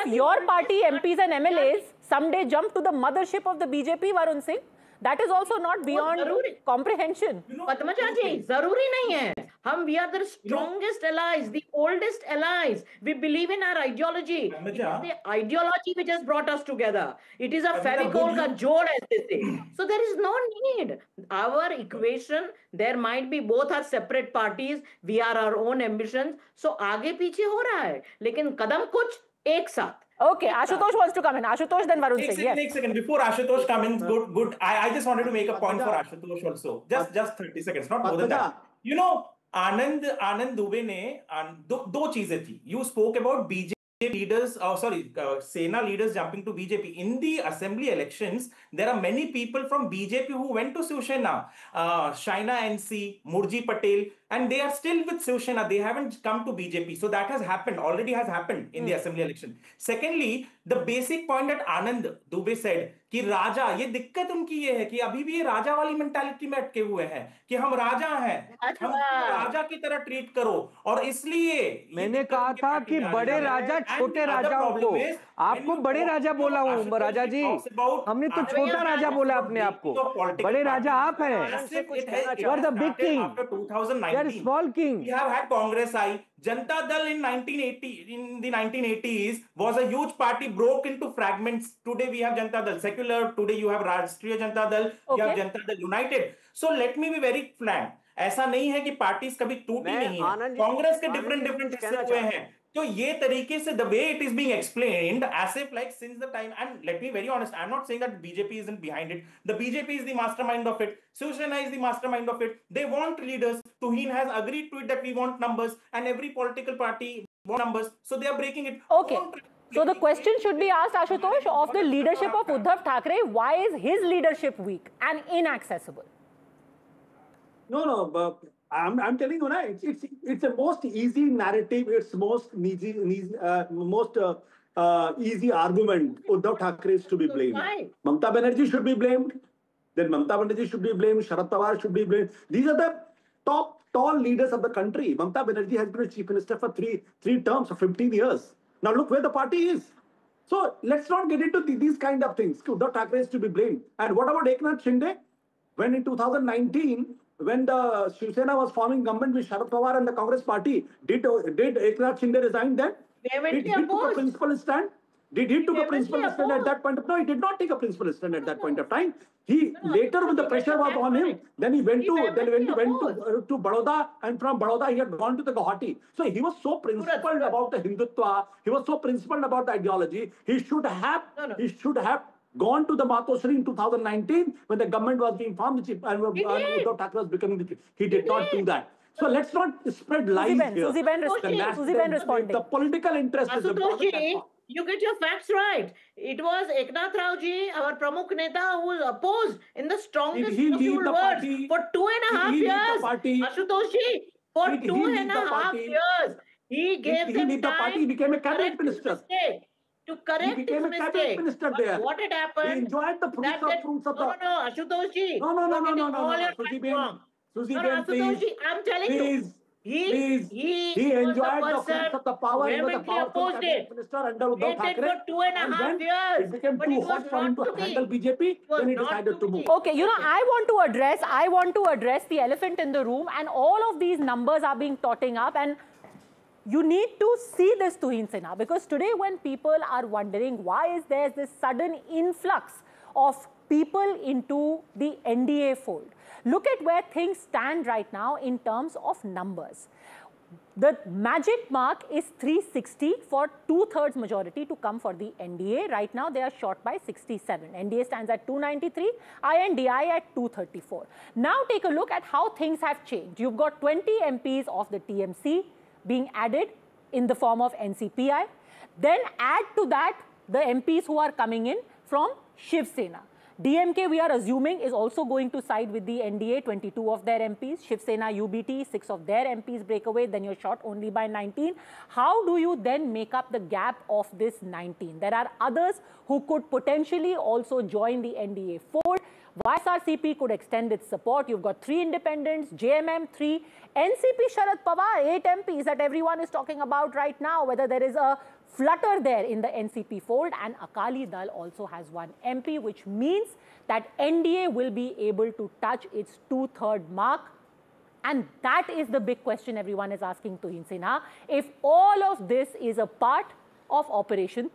of your party MPs and MLAs someday jump to the mothership of the BJP, Varun Singh? That is also not beyond comprehension. Padmaja ji, zaruri nahi hai. We are the strongest allies, the oldest allies. We believe in our ideology. It is the ideology which has brought us together. It is a Fevicol ka jod, as they say. So there is no need. Our equation, there might be both are separate parties. We are our own ambitions. So आगे पीछे हो रहा है, लेकिन कदम कुछ एक साथ. Okay, Ashutosh wants to come in. Ashutosh, then Varun Singh. Yes. Next second. Before Ashutosh comes in, good. I just wanted to make a point for Ashutosh also. Just 30 seconds, not more than that. You know, Anand Dubey ne दो चीजें थी. You spoke about BJP leaders, Sena leaders jumping to BJP. In the assembly elections, there are many people from BJP who went to Shiv Sena. Shaina NC, Murji Patel, and they are still with Shiv Sena. They haven't come to BJP. So that has happened, already has happened in the assembly election. Secondly, the basic point that Anand Dubey said, कि राजा, ये दिक्कत उनकी ये है कि अभी भी ये राजा वाली मेंटालिटी में अटके हुए हैं कि हम राजा हैं, हम राजा की तरह ट्रीट करो, और इसलिए मैंने कहा था कि बड़े राजा छोटे राजाओं को, आपको बड़े राजा बोला हूँ राजा जी, हमने तो छोटा राजा बोला अपने आप को, बड़े राजा आप हैं, you are the big king, you are small king. We have had Congress Janata Dal in the 1980s was a huge party, broke into fragments. Today we have Janata Dal secular. Today you have Rashtriya Janata Dal. You have Janata Dal United. So let me be very frank. ऐसा नहीं है कि parties कभी टूटी नहीं है. कांग्रेस के different हिस्से हुए हैं. तो ये तरीके से the way it is being explained as if like since the time, and let me be very honest, I'm not saying that BJP isn't behind it. The BJP is the mastermind of it. Shiv Sena is the mastermind of it. They want leaders. Tuhin has agreed to it that we want numbers, and every political party wants numbers. So they are breaking it. Okay. So the question should be asked, Ashutosh, of the leadership of Uddhav Thackeray, why is his leadership weak and inaccessible? No, but I'm telling you, it's the most easy narrative. It's most easy argument. Uddhav Thackeray is to be blamed. Mamata Banerjee should be blamed. Then Mamata Banerjee should be blamed. Sharad Pawar should be blamed. These are the top tall leaders of the country. Mamata Banerjee has been a chief minister for three terms of 15 years. Now look where the party is. So let's not get into these kind of things. Uddhav Thackeray is to be blamed. And what about Eknath Shinde? When in 2019, when the Shiv Sena was forming government with Sharad Pawar and the Congress party, did Eknath Shinde resign then? Did he took a principal stand? Did he took a principal stand at that point of time? No, he did not take a principal stand at that point of time. He later, when the pressure was on him, then he went to Baroda, and from Baroda he had gone to the Guwahati. So he was so principled about the Hindutva. He was so principled about the ideology. He should have gone to the Matosri in 2019 when the government was being formed and Uddhav Thackeray was becoming the king. He did not do that. So let's not spread lies here. Susie Ben responding. The political interest is important. You get your facts right. It was Eknath Rao ji, our Pramukh Neta, who was opposed in the strongest possible words for 2.5 years. Ashutosh ji, for 2.5 years, he gave them time. The party became a cabinet minister. To correct he became his a cabinet minister there. What had happened? He enjoyed the fruits of the... No, Ashutosh ji. No. Susie Ben, please. I'm telling you. He enjoyed the fruits of the power. He was the powerful cabinet minister under Uddhav Thackeray. For 2.5 years. It became too hot for him to handle BJP. Then he decided to move. Okay, I want to address the elephant in the room, and all of these numbers are being totting up, and you need to see this, Tuhin Sinha, because today when people are wondering why is there this sudden influx of people into the NDA fold, look at where things stand right now in terms of numbers. The magic mark is 360 for 2/3 majority to come for the NDA. Right now, they are short by 67. NDA stands at 293, INDI at 234. Now, take a look at how things have changed. You've got 20 MPs of the TMC being added in the form of NCPI. Then add to that the MPs who are coming in from Shiv Sena. DMK, we are assuming, is also going to side with the NDA, 22 of their MPs. Shiv Sena, UBT, 6 of their MPs break away, then you're short only by 19. How do you then make up the gap of this 19? There are others who could potentially also join the NDA fold. YSRCP could extend its support. You've got 3 independents, JMM 3, NCP Sharad Pawar, 8 MPs that everyone is talking about right now, whether there is a flutter there in the NCP fold, and Akali Dal also has 1 MP, which means that NDA will be able to touch its 2/3 mark. And that is the big question everyone is asking Tuhin Sinha. If all of this is a part of Operation